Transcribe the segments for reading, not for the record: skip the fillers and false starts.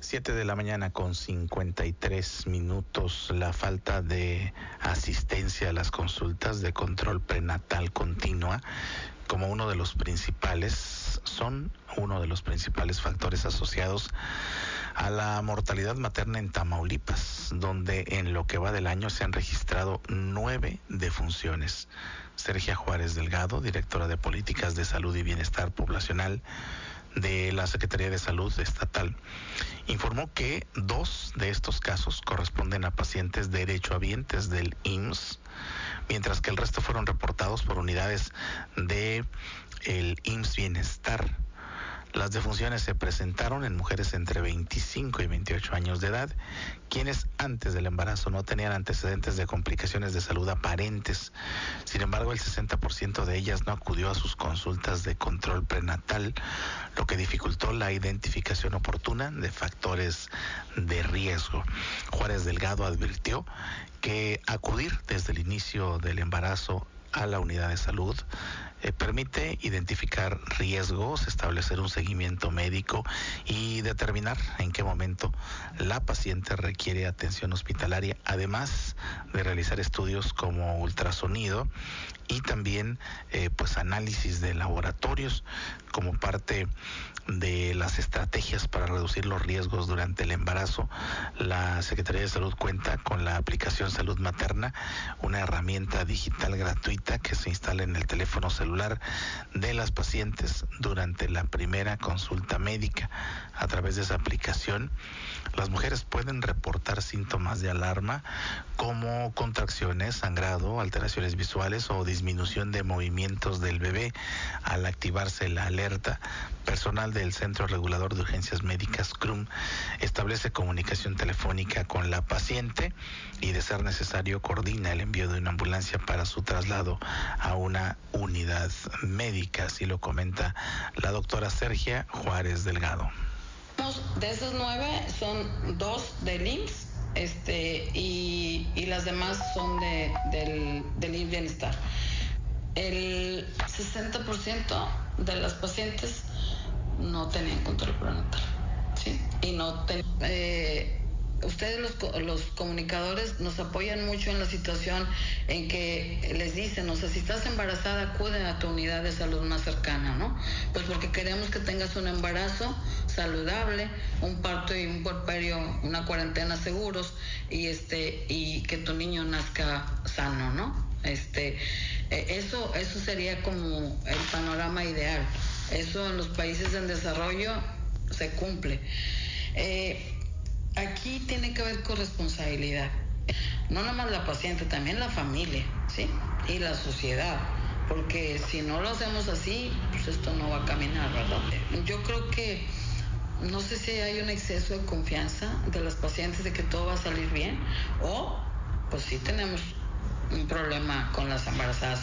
7 de la mañana con 53 minutos. La falta de asistencia a las consultas de control prenatal continua son uno de los principales factores asociados a la mortalidad materna en Tamaulipas, donde en lo que va del año se han registrado 9 defunciones. Sergia Juárez Delgado, directora de Políticas de Salud y Bienestar Poblacional de la Secretaría de Salud Estatal, informó que 2 de estos casos corresponden a pacientes derechohabientes del IMSS, mientras que el resto fueron reportados por unidades de el IMSS Bienestar. Las defunciones se presentaron en mujeres entre 25 y 28 años de edad, quienes antes del embarazo no tenían antecedentes de complicaciones de salud aparentes. Sin embargo, el 60% de ellas no acudió a sus consultas de control prenatal, lo que dificultó la identificación oportuna de factores de riesgo. Juárez Delgado advirtió que acudir desde el inicio del embarazo a la unidad de salud permite identificar riesgos, establecer un seguimiento médico y determinar en qué momento la paciente requiere atención hospitalaria, además de realizar estudios como ultrasonido y también análisis de laboratorios como parte de las estrategias para reducir los riesgos durante el embarazo. La Secretaría de Salud cuenta con la aplicación Salud Materna, una herramienta digital gratuita que se instala en el teléfono celular de las pacientes durante la primera consulta médica. A través de esa aplicación, las mujeres pueden reportar síntomas de alarma como contracciones, sangrado, alteraciones visuales o disminución de movimientos del bebé. Al activarse la alerta, personal del Centro Regulador de Urgencias Médicas CRUM establece comunicación telefónica con la paciente y, de ser necesario, coordina el envío de una ambulancia para su traslado a una unidad médica. Así lo comenta la doctora Sergia Juárez Delgado. De esos 9 son 2 del IMSS y las demás son del IMSS Bienestar. El 60% de las pacientes no tenían control prenatal, ¿sí? Y ustedes los comunicadores nos apoyan mucho en la situación en que les dicen, si estás embarazada, acude a tu unidad de salud más cercana, ¿no? Pues porque queremos que tengas un embarazo saludable, un parto y un puerperio, una cuarentena seguros y que tu niño nazca sano, ¿no? Eso sería como el panorama ideal. Eso en los países en desarrollo se cumple. Aquí tiene que haber corresponsabilidad. No nada más la paciente, también la familia, ¿sí? Y la sociedad. Porque si no lo hacemos así, pues esto no va a caminar, ¿verdad? Yo creo que, no sé si hay un exceso de confianza de las pacientes de que todo va a salir bien, o pues sí tenemos un problema con las embarazadas.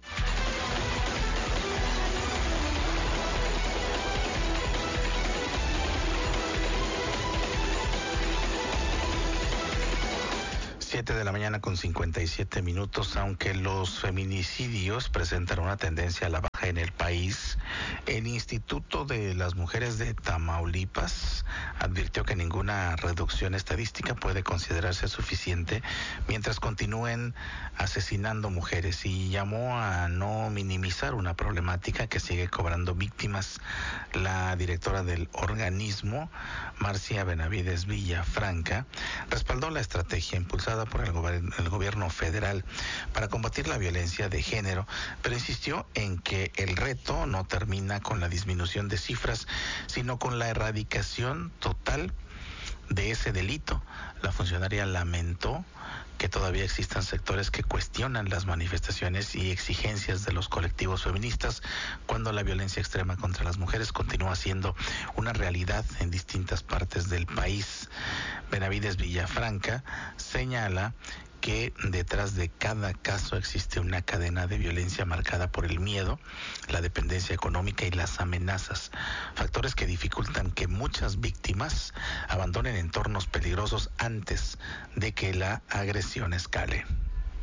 7 de la mañana con 57 minutos. Aunque los feminicidios presentan una tendencia a la baja en el país, el Instituto de las Mujeres de Tamaulipas advirtió que ninguna reducción estadística puede considerarse suficiente mientras continúen asesinando mujeres, y llamó a no minimizar una problemática que sigue cobrando víctimas. La directora del organismo, Marcia Benavides Villafranca, respaldó la estrategia impulsada por el gobierno federal para combatir la violencia de género, pero insistió en que el reto no termina con la disminución de cifras, sino con la erradicación total de ese delito. La funcionaria lamentó que todavía existan sectores que cuestionan las manifestaciones y exigencias de los colectivos feministas, cuando la violencia extrema contra las mujeres continúa siendo una realidad en distintas partes del país. Benavides Villafranca señala que detrás de cada caso existe una cadena de violencia marcada por el miedo, la dependencia económica y las amenazas, factores que dificultan que muchas víctimas abandonen entornos peligrosos antes de que la agresión escale.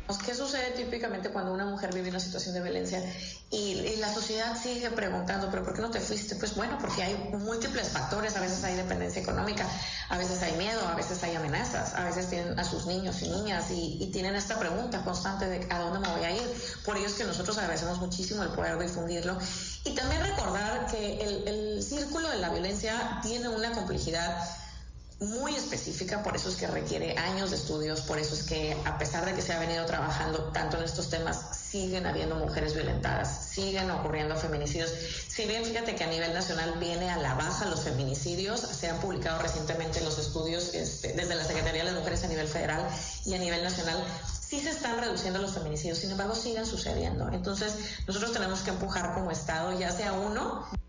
¿Qué sucede típicamente cuando una mujer vive una situación de violencia y la sociedad sigue preguntando, pero ¿por qué no te fuiste? Pues bueno, porque hay múltiples factores, a veces hay dependencia económica, a veces hay miedo, a veces hay amenazas, a veces tienen a sus niños y niñas y tienen esta pregunta constante de ¿a dónde me voy a ir? Por ello es que nosotros agradecemos muchísimo el poder difundirlo y también recordar que el círculo de la violencia tiene una complejidad muy específica, por eso es que requiere años de estudios, por eso es que a pesar de que se ha venido trabajando tanto en estos temas, siguen habiendo mujeres violentadas, siguen ocurriendo feminicidios. Si bien fíjate que a nivel nacional viene a la baja los feminicidios, se han publicado recientemente los estudios desde la Secretaría de las Mujeres a nivel federal y a nivel nacional, sí se están reduciendo los feminicidios, sin embargo siguen sucediendo. Entonces nosotros tenemos que empujar como Estado, ya sea uno